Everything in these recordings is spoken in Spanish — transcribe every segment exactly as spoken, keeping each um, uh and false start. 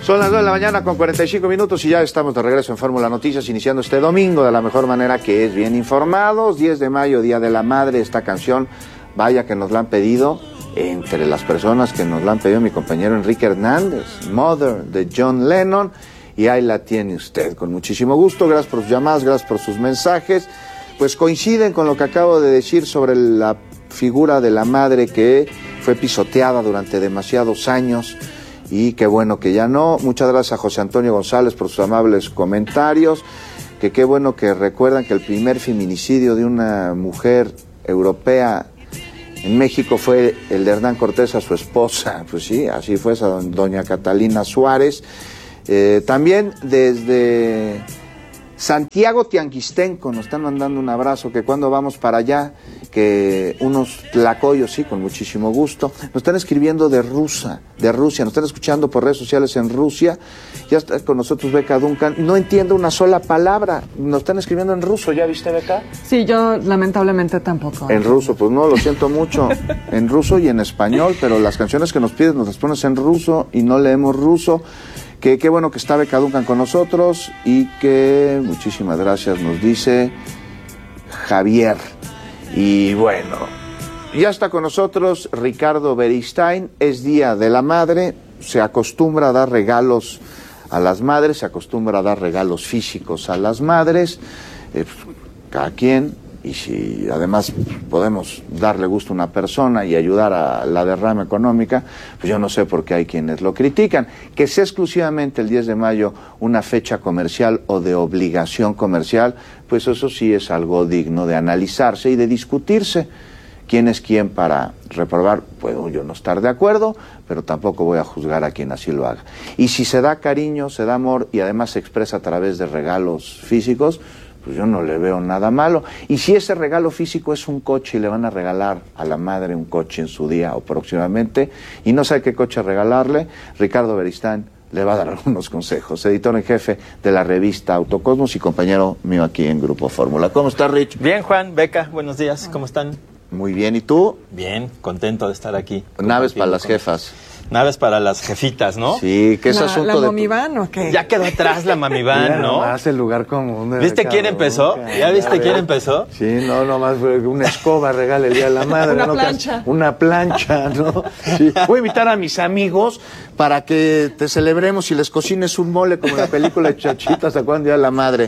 Son las dos de la mañana con cuarenta y cinco minutos y ya estamos de regreso en Fórmula Noticias, iniciando este domingo de la mejor manera, que es bien informados. diez de mayo, Día de la Madre. Esta canción, vaya que nos la han pedido, entre las personas que nos la han pedido, mi compañero Enrique Hernández, Mother, de John Lennon. Y ahí la tiene usted, con muchísimo gusto. Gracias por sus llamadas, gracias por sus mensajes. Pues coinciden con lo que acabo de decir sobre la figura de la madre que fue pisoteada durante demasiados años. Y qué bueno que ya no. Muchas gracias a José Antonio González por sus amables comentarios. Que qué bueno que recuerdan que el primer feminicidio de una mujer europea en México fue el de Hernán Cortés a su esposa. Pues sí, así fue esa doña Catalina Suárez. Eh, también desde Santiago Tianguistenco nos están mandando un abrazo, que cuando vamos para allá, que unos tlacoyos, sí, con muchísimo gusto. Nos están escribiendo de Rusia, de Rusia, nos están escuchando por redes sociales en Rusia. Ya está con nosotros Beca Duncan, no entiendo una sola palabra, nos están escribiendo en ruso, ¿ya viste, Beca? Sí, yo lamentablemente tampoco. En ruso, pues no, lo siento mucho, en ruso y en español, pero las canciones que nos pides nos las pones en ruso y no leemos ruso. Que qué bueno que está Beca Duncan con nosotros y que muchísimas gracias, nos dice Javier. Y bueno, ya está con nosotros Ricardo Beristain. Es Día de la Madre, se acostumbra a dar regalos a las madres, se acostumbra a dar regalos físicos a las madres, eh, cada quien. Y si además podemos darle gusto a una persona y ayudar a la derrama económica, pues yo no sé por qué hay quienes lo critican. Que sea exclusivamente el diez de mayo una fecha comercial o de obligación comercial, pues eso sí es algo digno de analizarse y de discutirse. ¿Quién es quién para reprobar? Puedo yo no estar de acuerdo, pero tampoco voy a juzgar a quien así lo haga. Y si se da cariño, se da amor y además se expresa a través de regalos físicos, pues yo no le veo nada malo. Y si ese regalo físico es un coche y le van a regalar a la madre un coche en su día o próximamente, y no sabe qué coche regalarle, Ricardo Beristain le va a dar algunos consejos. Editor en jefe de la revista Autocosmos y compañero mío aquí en Grupo Fórmula. ¿Cómo estás, Rich? Bien, Juan, Beca, buenos días, ¿cómo están? Muy bien, ¿y tú? Bien, contento de estar aquí. Naves para las jefas. Naves para las jefitas, ¿no? Sí, ¿qué es ¿La, asunto la de...? Mamiván o qué? Ya quedó atrás la Mamiván, ¿no? Nomás el lugar común. ¿Viste quién empezó? ¿Ya viste quién empezó? Sí, no, nomás fue una escoba, regala el Día de la Madre. Una ¿no? plancha. Una plancha, ¿no? Sí. Voy a invitar a mis amigos para que te celebremos y les cocines un mole como en la película de Chachita, ¿se acuerdan? Día de la Madre.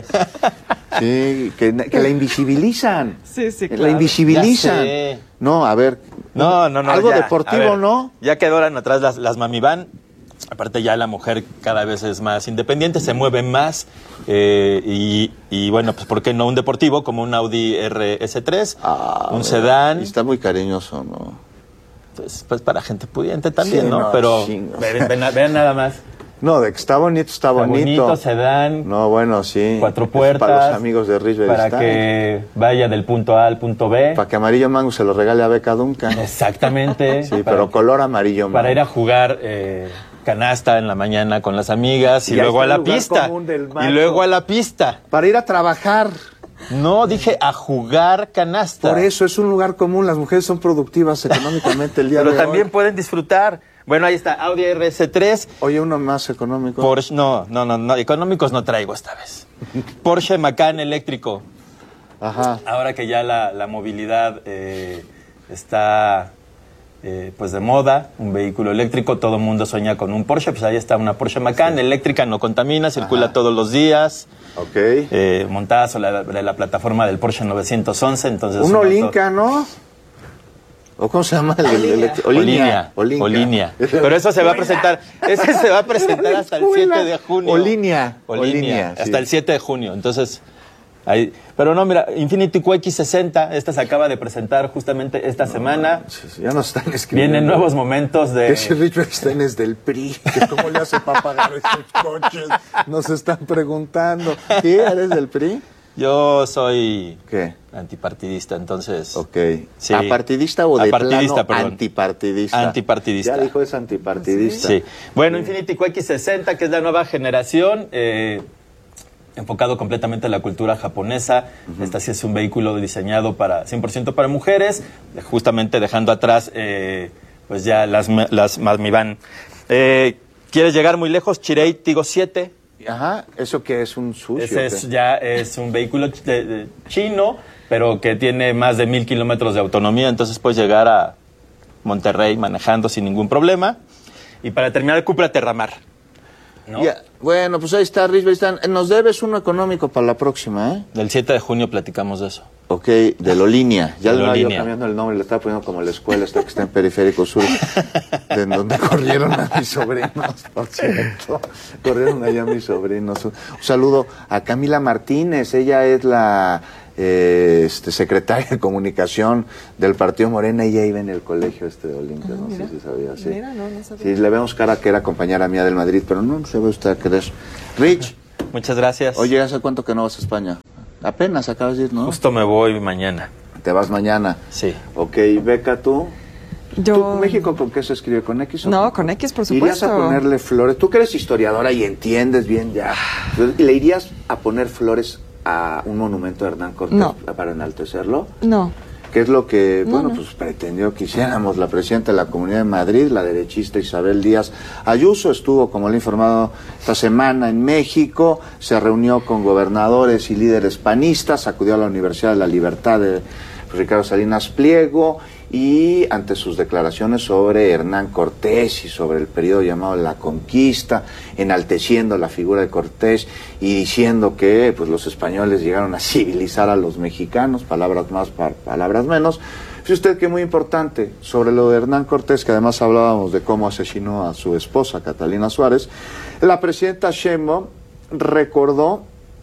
Sí, que, que la invisibilizan. Sí, sí, claro. La invisibilizan. Ya sé. No, a ver. No, no, no. Algo ya, deportivo, a ver, ¿no? Ya quedaron atrás las, las Mamiván. Aparte ya la mujer cada vez es más independiente, se mueve más eh, y, y bueno, pues ¿por qué no un deportivo como un Audi R S tres, Ah, un sedán? Y está muy cariñoso, ¿no? Pues, pues para gente pudiente también, Sí, ¿no? no, Pero chingo. vean, vean- vean nada más. No, de que está bonito, está, Está bonito. bonito, sedán, No, bueno, sí. cuatro Es puertas. para los amigos de Rich para Beristain. que vaya del punto A al punto B. Para que Amarillo Mango se lo regale a Beca Duncan. Exactamente. Sí, para, pero color amarillo mango. para ir a jugar eh, canasta en la mañana con las amigas y, Y ahí luego está a el la lugar pista. común del Y macho. luego a la pista. Para ir a trabajar. No, dije a jugar canasta. Por eso es un lugar común. Las mujeres son productivas económicamente el día Pero de también hoy. pueden disfrutar. Bueno, ahí está, Audi R S tres. Oye, uno más económico. Porsche, no, no, no, no, económicos no traigo esta vez. Porsche Macan eléctrico. Ajá. Ahora que ya la, la movilidad eh, está eh, pues de moda, un vehículo eléctrico, todo el mundo sueña con un Porsche, pues ahí está una Porsche Macan, sí. Eléctrica, no contamina, circula Ajá. todos los días, Ok. eh, montada sobre la, de la plataforma del Porsche novecientos once, entonces... Un un auto- Olinka, ¿no? ¿O cómo se llama? El, el, el, Olinia, Olinka. Olinia. Pero eso se va a presentar, ese se va a presentar hasta el siete de junio. Olinia. Olinia, Olinia, hasta sí. el siete de junio. Entonces, ahí, pero no, mira, Infiniti Q X sesenta, esta se acaba de presentar justamente esta semana. Ya nos están escribiendo. Vienen nuevos momentos de... Ese Rich Beristain es del P R I. Que ¿Cómo le hace para pagar esos coches? Nos están preguntando. ¿Qué? ¿Eres del P R I? Yo soy ¿Qué? antipartidista, entonces... Ok. Sí. ¿Apartidista o de Apartidista, plano perdón. antipartidista? Antipartidista. Ya dijo es antipartidista. Sí. Bueno, Infiniti Q X sesenta, que es la nueva generación, eh, enfocado completamente a la cultura japonesa. Uh-huh. Esta sí es un vehículo diseñado para cien por ciento para mujeres, justamente dejando atrás eh, pues ya las, las Mamiván. Eh, ¿Quieres llegar muy lejos? Chirey Tigo siete. Ajá, ¿eso qué es? ¿Un sushi? Ese es, ya es un vehículo de, de chino, pero que tiene más de mil kilómetros de autonomía, entonces puedes llegar a Monterrey manejando sin ningún problema. Y para terminar, el Cupra Terramar, ¿no? Ya, bueno, pues ahí está, Rich Beristain. Nos debes uno económico para la próxima, ¿eh? Del siete de junio platicamos de eso. Ok, de Lolínea. Ya De le estaba yo Lolínea. cambiando el nombre, le estaba poniendo como la escuela esta que está en Periférico Sur, de en donde corrieron a mis sobrinos, por cierto. Corrieron allá mis sobrinos. Un saludo a Camila Martínez, ella es la eh, este, secretaria de comunicación del Partido Morena, y ella iba en el colegio este de Olimpia, Ah, no mira. sé si sabía, sí. Mira, no, no sabía. Sí, le vemos cara que era compañera mía del Madrid, pero no se ve usted a querer. Rich, Muchas gracias. oye, ¿hace cuánto que no vas a España? Apenas acabas de ir, ¿no? Justo me voy mañana. Te vas mañana. Sí. Ok, Beca, ¿tú? Yo... ¿Tú, México con qué se escribe? ¿Con X o No, con X, por ¿Irías supuesto. a ponerle flores? Tú que eres historiadora y entiendes bien ya. ¿Le irías a poner flores a un monumento de Hernán Cortés No. para enaltecerlo? No. ¿Qué es lo que, No, bueno, no. pues pretendió que hiciéramos la presidenta de la Comunidad de Madrid, la derechista Isabel Díaz Ayuso? Estuvo, como le he informado, esta semana en México, se reunió con gobernadores y líderes panistas, acudió a la Universidad de la Libertad de Ricardo Salinas Pliego, y ante sus declaraciones sobre Hernán Cortés y sobre el periodo llamado La Conquista, enalteciendo la figura de Cortés y diciendo que pues los españoles llegaron a civilizar a los mexicanos, palabras más, pa- palabras menos. Fíjese usted que muy importante sobre lo de Hernán Cortés, que además hablábamos de cómo asesinó a su esposa Catalina Suárez, la presidenta Sheinbaum recordó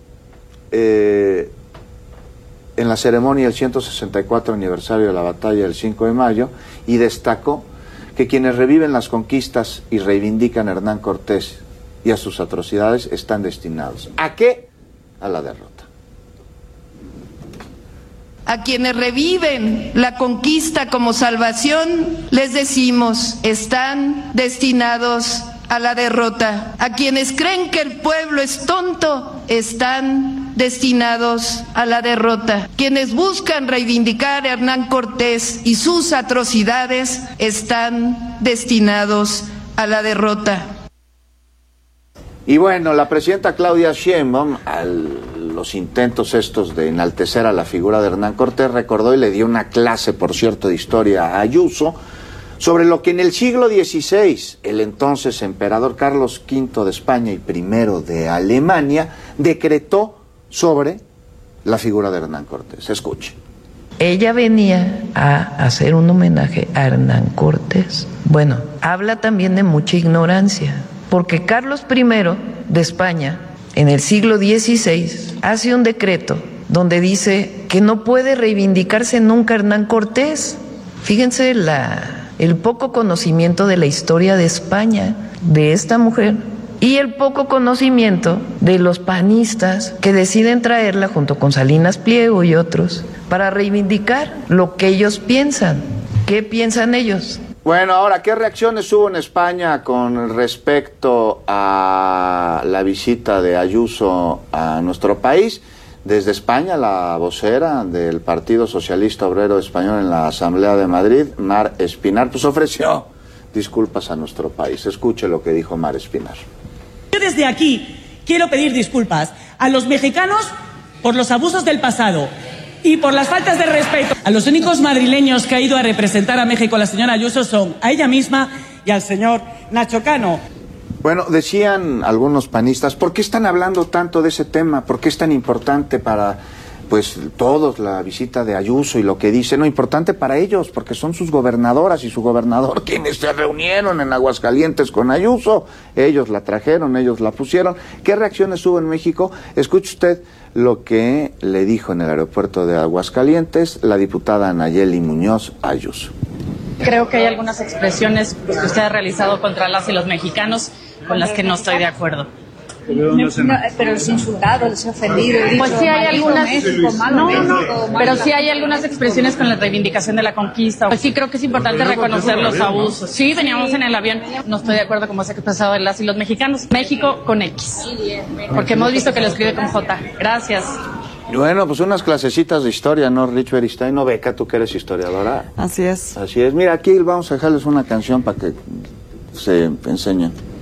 eh, en la ceremonia del ciento sesenta y cuatro aniversario de la batalla del cinco de mayo, y destacó que quienes reviven las conquistas y reivindican a Hernán Cortés y a sus atrocidades están destinados. ¿A qué? A la derrota. A quienes reviven la conquista como salvación, les decimos, están destinados a la derrota. A quienes creen que el pueblo es tonto, están destinados a la derrota. Quienes buscan reivindicar a Hernán Cortés y sus atrocidades, están destinados a la derrota. Y bueno, la presidenta Claudia Sheinbaum, a los intentos estos de enaltecer a la figura de Hernán Cortés, recordó y le dio una clase, por cierto, de historia a Ayuso, sobre lo que en el siglo dieciséis el entonces emperador Carlos quinto de España y primero de Alemania decretó sobre la figura de Hernán Cortés. Escuche. Ella venía a hacer un homenaje a Hernán Cortés. Bueno, habla también de mucha ignorancia, porque Carlos primero de España, en el siglo dieciséis, hace un decreto donde dice que no puede reivindicarse nunca Hernán Cortés. Fíjense la... el poco conocimiento de la historia de España, de esta mujer, y el poco conocimiento de los panistas que deciden traerla junto con Salinas Pliego y otros para reivindicar lo que ellos piensan. ¿Qué piensan ellos? Bueno, ahora, ¿qué reacciones hubo en España con respecto a la visita de Ayuso a nuestro país? Desde España, la vocera del Partido Socialista Obrero Español en la Asamblea de Madrid, Mar Espinar, pues ofreció disculpas a nuestro país. Escuche lo que dijo Mar Espinar. Yo desde aquí quiero pedir disculpas a los mexicanos por los abusos del pasado y por las faltas de respeto. A los únicos madrileños que ha ido a representar a México la señora Ayuso son a ella misma y al señor Nacho Cano. Bueno, decían algunos panistas, ¿por qué están hablando tanto de ese tema? ¿Por qué es tan importante para, pues, todos la visita de Ayuso y lo que dice? No, importante para ellos, porque son sus gobernadoras y su gobernador quienes se reunieron en Aguascalientes con Ayuso. Ellos la trajeron, ellos la pusieron. ¿Qué reacciones hubo en México? Escuche usted lo que le dijo en el aeropuerto de Aguascalientes la diputada Nayeli Muñoz Ayuso. Creo que hay algunas expresiones pues, que usted ha realizado contra las y los mexicanos con las que no estoy de acuerdo. No, pero los insultados, los ofendidos. Pues sí hay algunas, México, malo no, México, no, malo pero sí México. hay algunas expresiones con la reivindicación de la conquista. Pues sí creo que es importante reconocer los abusos. Sí, veníamos en el avión, no estoy de acuerdo con cómo se ha expresado las y los mexicanos. México con X, porque hemos visto que lo escribe con J. Gracias. Bueno, pues unas clasecitas de historia, ¿no, Rich Beristain? No, Beca, tú que eres historiadora. Así es. Así es. Mira, aquí vamos a dejarles una canción para que se enseñen.